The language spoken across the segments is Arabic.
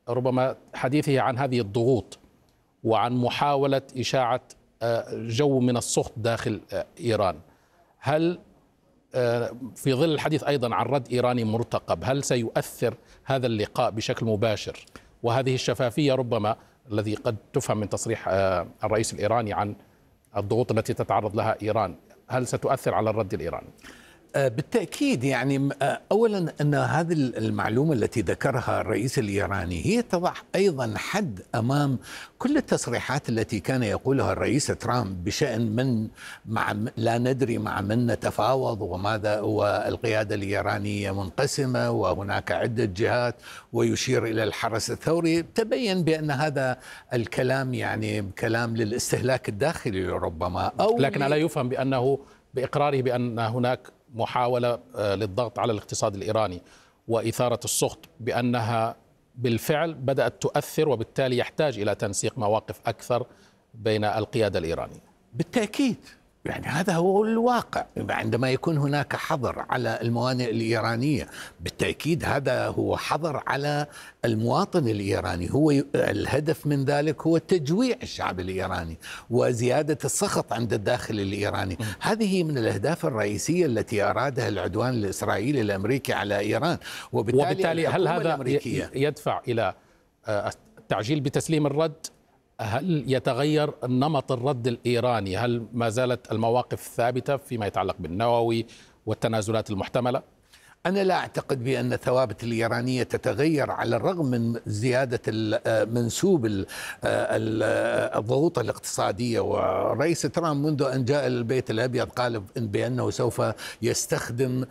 ربما حديثه عن هذه الضغوط وعن محاولة إشاعة جو من السخط داخل إيران، هل في ظل الحديث أيضا عن رد إيراني مرتقب، هل سيؤثر هذا اللقاء بشكل مباشر وهذه الشفافية ربما الذي قد تفهم من تصريح الرئيس الإيراني عن الضغوط التي تتعرض لها إيران، هل ستؤثر على الرد الإيراني؟ بالتأكيد. يعني أولا أن هذه المعلومة التي ذكرها الرئيس الإيراني هي تضع أيضا حد أمام كل التصريحات التي كان يقولها الرئيس ترامب بشأن من لا ندري مع من نتفاوض وماذا، والقيادة الإيرانية منقسمة وهناك عدة جهات، ويشير إلى الحرس الثوري. تبين بأن هذا الكلام يعني كلام للاستهلاك الداخلي ربما، أو لكن ألا يفهم بأنه بإقراره بأن هناك محاولة للضغط على الاقتصاد الإيراني وإثارة السخط بأنها بالفعل بدأت تؤثر، وبالتالي يحتاج إلى تنسيق مواقف أكثر بين القيادة الإيرانية؟ بالتأكيد، يعني هذا هو الواقع. عندما يكون هناك حظر على الموانئ الإيرانية، بالتأكيد هذا هو حظر على المواطن الإيراني. هو الهدف من ذلك هو تجويع الشعب الإيراني وزيادة السخط عند الداخل الإيراني. هذه من الأهداف الرئيسية التي أرادها العدوان الإسرائيلي الأمريكي على إيران، وبالتالي هل هذا يدفع إلى التعجيل بتسليم الرد؟ هل يتغير نمط الرد الإيراني؟ هل ما زالت المواقف ثابتة فيما يتعلق بالنووي والتنازلات المحتملة؟ أنا لا أعتقد بأن الثوابت الإيرانية تتغير على الرغم من زيادة منسوب الضغوط الاقتصادية. والرئيس ترامب منذ أن جاء البيت الأبيض قال بأنه سوف يستخدم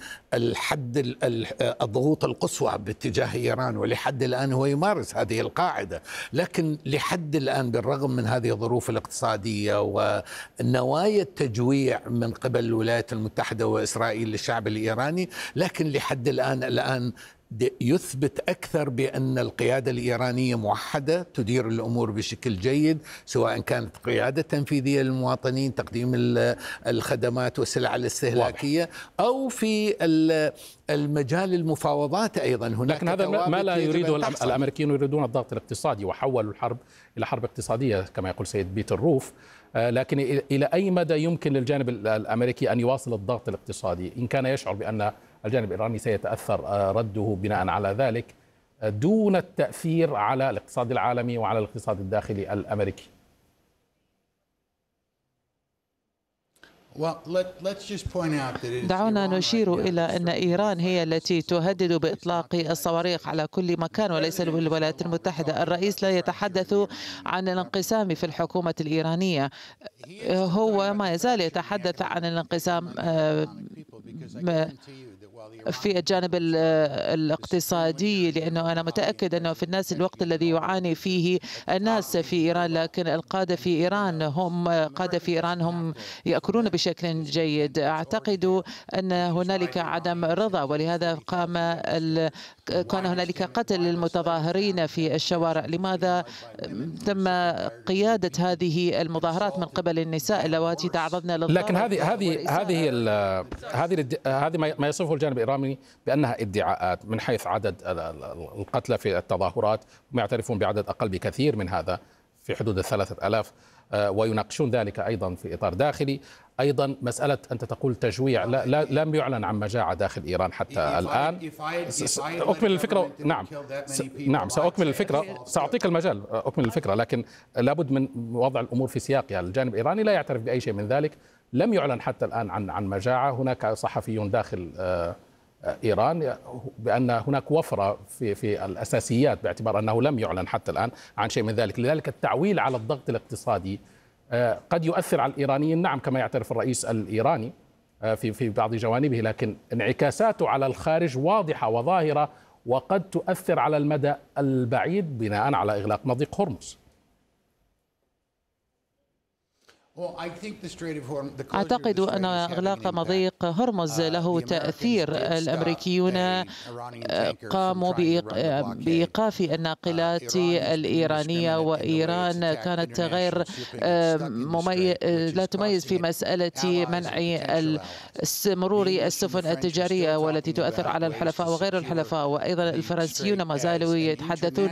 الضغوط القصوى باتجاه إيران، ولحد الآن هو يمارس هذه القاعدة. لكن لحد الآن بالرغم من هذه الظروف الاقتصادية ونوايا التجويع من قبل الولايات المتحدة وإسرائيل للشعب الإيراني، لكن لحد الآن يثبت أكثر بأن القيادة الإيرانية موحدة تدير الأمور بشكل جيد، سواء كانت قيادة تنفيذية للمواطنين، تقديم الخدمات والسلع الاستهلاكية، أو في المجال المفاوضات أيضا. هناك لكن هذا ما لا يريده الأمريكيون، يريدون الضغط الاقتصادي وحولوا الحرب إلى حرب اقتصادية كما يقول سيد بيتر روف. لكن إلى أي مدى يمكن للجانب الأمريكي أن يواصل الضغط الاقتصادي إن كان يشعر بأن الجانب الإيراني سيتأثر رده بناء على ذلك دون التأثير على الاقتصاد العالمي وعلى الاقتصاد الداخلي الأمريكي؟ دعونا نشير إلى أن إيران هي التي تهدد بإطلاق الصواريخ على كل مكان وليس الولايات المتحدة. الرئيس لا يتحدث عن الانقسام في الحكومة الإيرانية، هو ما يزال يتحدث عن الانقسام في الجانب الاقتصادي، لأنه أنا متأكد أنه في الناس الوقت الذي يعاني فيه الناس في إيران، لكن القادة في إيران هم يأكلون بشكل جيد. أعتقد أن هنالك عدم رضا، ولهذا كان هنالك قتل للمتظاهرين في الشوارع. لماذا تم قيادة هذه المظاهرات من قبل النساء اللواتي تعرضن للضرب؟ لكن هذه ما يصفه الجانب الإيراني بأنها ادعاءات من حيث عدد القتلى في التظاهرات، هم يعترفون بعدد أقل بكثير من هذا في حدود 3000، ويناقشون ذلك أيضا في إطار داخلي. أيضا مسألة أنت تقول تجويع، لم يعلن عن مجاعة داخل إيران حتى الآن. أكمل الفكرة. نعم سأكمل الفكرة، سأعطيك المجال أكمل الفكرة، لكن لابد من وضع الأمور في سياقها. الجانب الإيراني لا يعترف بأي شيء من ذلك، لم يعلن حتى الآن عن مجاعة. هناك صحفيون داخل إيران بأن هناك وفرة في الأساسيات، باعتبار أنه لم يعلن حتى الآن عن شيء من ذلك. لذلك التعويل على الضغط الاقتصادي قد يؤثر على الإيرانيين، نعم كما يعترف الرئيس الإيراني في بعض جوانبه، لكن انعكاساته على الخارج واضحة وظاهرة، وقد تؤثر على المدى البعيد بناء على إغلاق مضيق هرمز. أعتقد أن إغلاق مضيق هرمز له تأثير. الأمريكيون قاموا بإيقاف الناقلات الإيرانية، وإيران كانت غير لا تميز في مسألة منع مرور السفن التجارية والتي تؤثر على الحلفاء وغير الحلفاء. وأيضا الفرنسيون ما زالوا يتحدثون